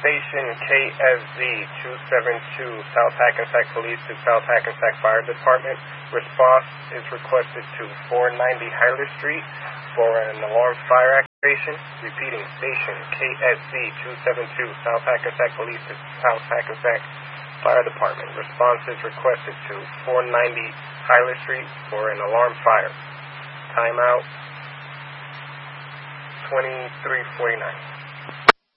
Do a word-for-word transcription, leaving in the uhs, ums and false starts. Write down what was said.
Station K S Z two seven two, South Hackensack Police to South Hackensack Fire Department. Response is requested to four ninety Hyler Street for an alarm fire activation. Repeating, Station K S Z two seven two, South Hackensack Police to South Hackensack Fire Department. Response is requested to four ninety Hyler Street for an alarm fire. Timeout twenty-three forty-nine.